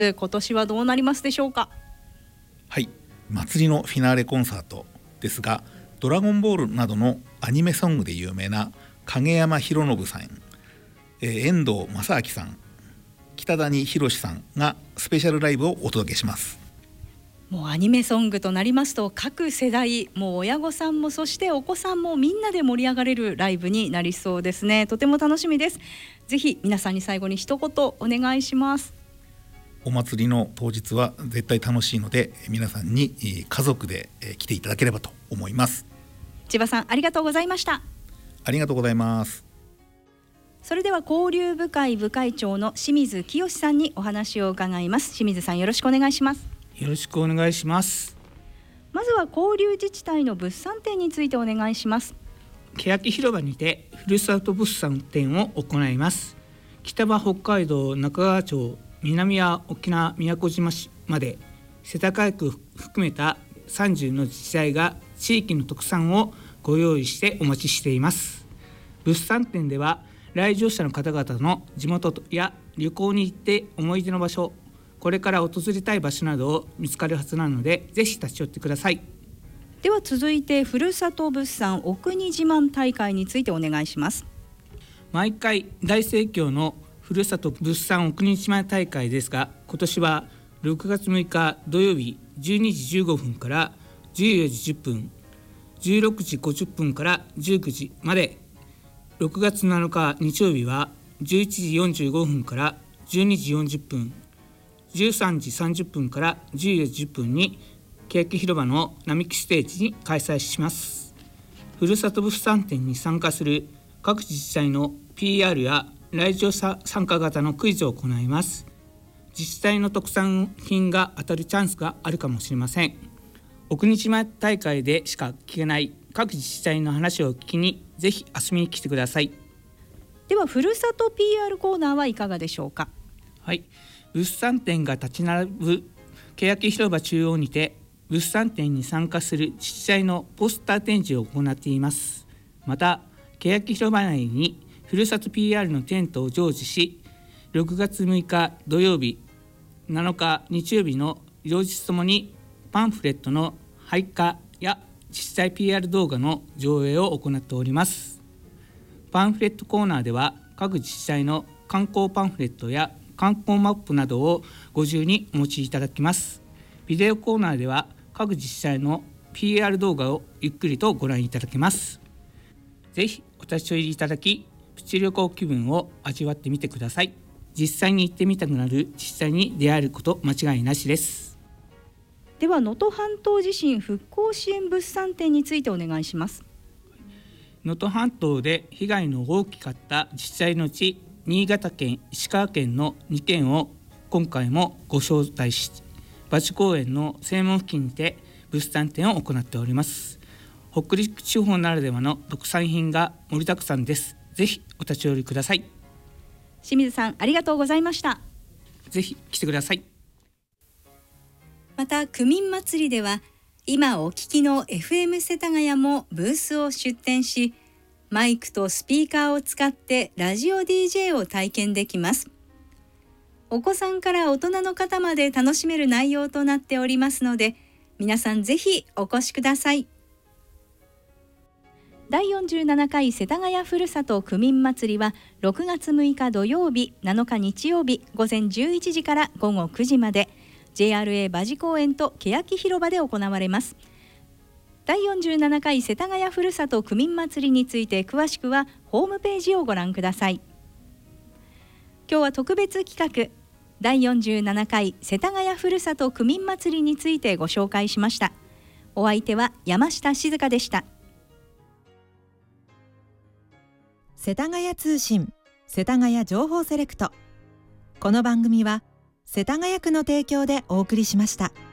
今年はどうなりますでしょうか。 はい、祭りのフィナーレコンサートですが、ドラゴンボールなどのアニメソングで有名な影山博信さん、遠藤正明さん、北谷宏さんがスペシャルライブをお届けします。 もうアニメソングとなりますと、各世代、もう親御さんもそしてお子さんもみんなで盛り上がれるライブになりそうですね。とても楽しみです。ぜひ皆さんに最後に一言お願いします。 お祭りの当日は絶対楽しいので、皆さんに家族で来ていただければと思います。 千葉さん、ありがとうございました。 ありがとうございます。 それでは交流部会部会長の清水清さんにお話を伺います。清水さん、よろしくお願いします。 よろしくお願いします。 まずは交流自治体の物産展についてお願いします。 欅広場にてふるさと物産展を行います。北は北海道中川町、南は沖縄宮古島市まで世田谷区含めた30の自治体が地域の特産をご用意してお待ちしています。物産展では来場者の方々の地元や旅行に行って思い出の場所、これから訪れたい場所などを見つかるはずなので、ぜひ立ち寄ってください。 では続いてふるさと物産お国自慢大会についてお願いします。 毎回大盛況のふるさと物産お国自慢大会ですが、今年は6月6日土曜日12時15分から14時10分、16時50分から19時まで、6月7日日曜日は11時45分から12時40分、13時30分から14時10分に欅広場の並木ステージに開催します。ふるさと物産展に参加する各自治体の PR や来場者参加型のクイズを行います。自治体の特産品が当たるチャンスがあるかもしれません。お国自慢大会でしか聞けない各自治体の話を聞きに、ぜひ遊びに来てください。 ではふるさと PR コーナーはいかがでしょうか。 はい、物産展が立ち並ぶ欅広場中央にて物産展に参加する自治体のポスター展示を行っています。また欅広場内にふるさと PR のテントを常時し、6月6日土曜日、7日日曜日の両日ともにパンフレットの配下や自治体 PR 動画の上映を行っております。パンフレットコーナーでは各自治体の観光パンフレットや観光マップなどをご自由にお持ちいただきます。ビデオコーナーでは各自治体の PR 動画をゆっくりとご覧いただけます。ぜひお立ち寄りいただき、プチ旅行気分を味わってみてください。実際に行ってみたくなる自治体に出会えること間違いなしです。 では能登半島地震復興支援物産展についてお願いします。 能登半島で被害の大きかった自治体のうち、新潟県、石川県の2県を今回もご招待し、馬地公園の正門付近にて物産展を行っております。北陸地方ならではの特産品が盛りだくさんです。ぜひお立ち寄りください。 清水さん、ありがとうございました。 ぜひ来てください。 また区民祭りでは今お聞きの FM 世田谷もブースを出展し、マイクとスピーカーを使ってラジオ DJ を体験できます。お子さんから大人の方まで楽しめる内容となっておりますので、皆さんぜひお越しください。第47回世田谷ふるさと区民祭りは6月6日土曜日、7日日曜日午前11時から午後9時まで JRA 馬地公園と欅広場で行われます。第47回世田谷ふるさと区民祭りについて詳しくはホームページをご覧ください。今日は特別企画、第47回世田谷ふるさと区民祭りについてご紹介しました。お相手は山下静香でした。 世田谷通信世田谷情報セレクト。この番組は世田谷区の提供でお送りしました。